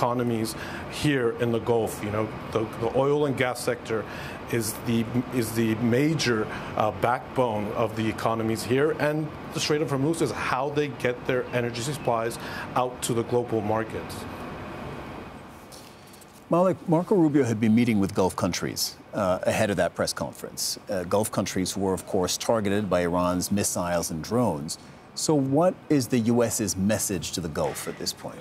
economies here in the Gulf. You know, the oil and gas sector is the major backbone of the economies here, and the Strait of Hormuz is how they get their energy supplies out to the global markets. Malik, Marco Rubio had been meeting with Gulf countries ahead of that press conference. Gulf countries who were, of course, targeted by Iran's missiles and drones. So what is the U.S.'s message to the Gulf at this point?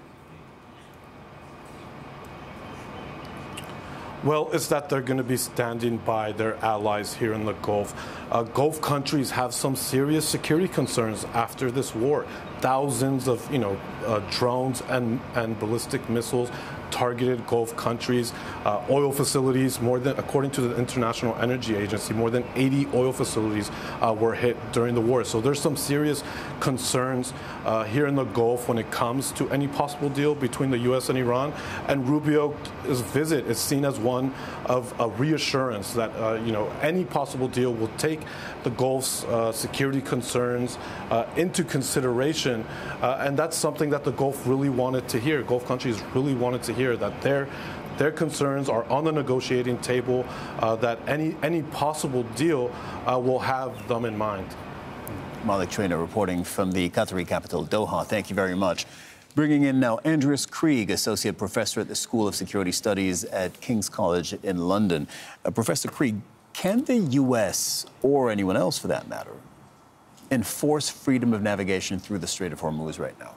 Well, it's that they're going to be standing by their allies here in the Gulf. Gulf countries have some serious security concerns after this war. Thousands of, drones and ballistic missiles targeted Gulf countries, oil facilities. According to the International Energy Agency, more than 80 oil facilities were hit during the war. So there's some serious concerns here in the Gulf when it comes to any possible deal between the U.S. and Iran. And Rubio's visit is seen as one of a reassurance that any possible deal will take the Gulf's security concerns into consideration, and that's something that the Gulf really wanted to hear. Gulf countries really wanted to hear that their concerns are on the negotiating table, that any possible deal will have them in mind. Malik Trainer reporting from the Qatari capital, Doha. Thank you very much. Bringing in now Andreas Krieg, Associate Professor at the School of Security Studies at King's College in London. Professor Krieg, can the U.S., or anyone else for that matter, enforce freedom of navigation through the Strait of Hormuz right now?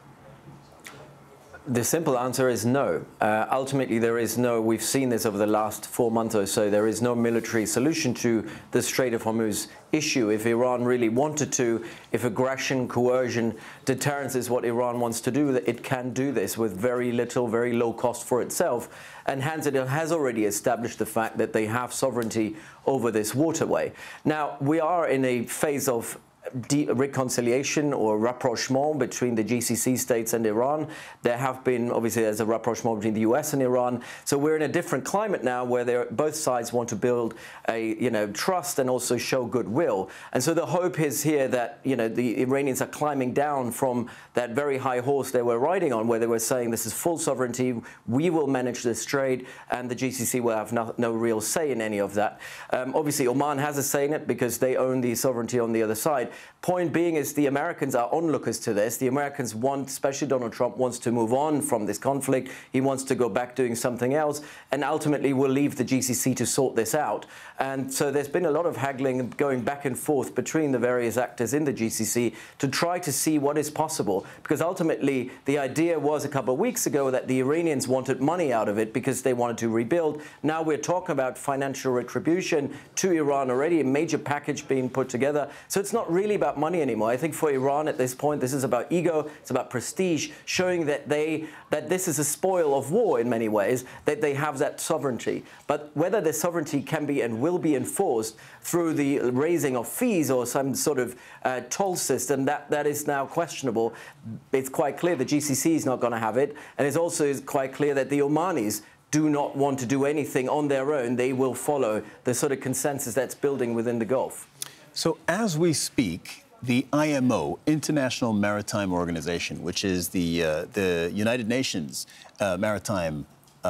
The simple answer is no. Ultimately, there is no, we've seen this over the last 4 months or so, there is no military solution to the Strait of Hormuz issue. If Iran really wanted to, if aggression, coercion, deterrence is what Iran wants to do, it can do this with very little, very low cost for itself. And hence it has already established the fact that they have sovereignty over this waterway. Now, we are in a phase of reconciliation or rapprochement between the GCC states and Iran. There have been, obviously, there's a rapprochement between the US and Iran. So we're in a different climate now where both sides want to build a, trust and also show goodwill. And so the hope is here that, the Iranians are climbing down from that very high horse they were riding on, where they were saying this is full sovereignty, we will manage this trade, and the GCC will have no real say in any of that. Obviously, Oman has a say in it because they own the sovereignty on the other side. Point being is the Americans are onlookers to this. The Americans want, especially Donald Trump, wants to move on from this conflict. He wants to go back doing something else, and ultimately will leave the GCC to sort this out. And so there's been a lot of haggling going back and forth between the various actors in the GCC to try to see what is possible. Because ultimately, the idea was a couple of weeks ago that the Iranians wanted money out of it because they wanted to rebuild. Now we're talking about financial retribution to Iran already, a major package being put together. So it's not really about money anymore. I think for Iran at this point, this is about ego, it's about prestige, showing that this is a spoil of war in many ways, that they have that sovereignty. But whether the sovereignty can be and will be enforced through the raising of fees or some sort of toll system, that is now questionable. It's quite clear the GCC is not going to have it, and it's also quite clear that the Omanis do not want to do anything on their own. They will follow the sort of consensus that's building within the Gulf. So as we speak, the IMO, International Maritime Organization, which is the United Nations Maritime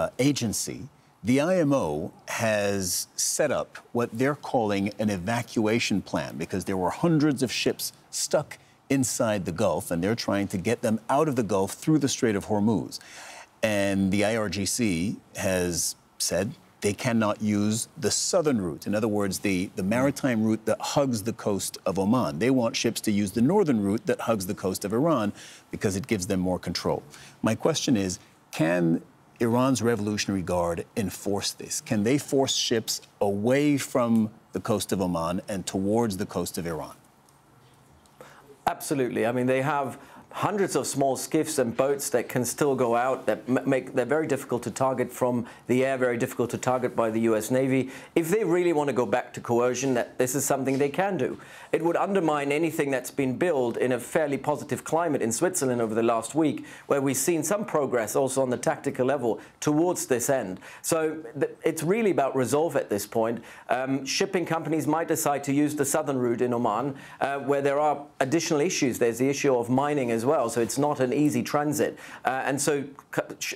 Agency, the IMO has set up what they're calling an evacuation plan because there were hundreds of ships stuck inside the Gulf, and they're trying to get them out of the Gulf through the Strait of Hormuz. And the IRGC has said they cannot use the southern route. In other words, the maritime route that hugs the coast of Oman. They want ships to use the northern route that hugs the coast of Iran because it gives them more control. My question is, can Iran's Revolutionary Guard enforce this? Can they force ships away from the coast of Oman and towards the coast of Iran? Absolutely. I mean, they have hundreds of small skiffs and boats that can still go out, that they're very difficult to target from the air, very difficult to target by the US Navy. If they really want to go back to coercion, that this is something they can do. It would undermine anything that's been built in a fairly positive climate in Switzerland over the last week, where we've seen some progress also on the tactical level towards this end. So it's really about resolve at this point. Shipping companies might decide to use the southern route in Oman, where there are additional issues. There's the issue of mining as well, so it's not an easy transit. And so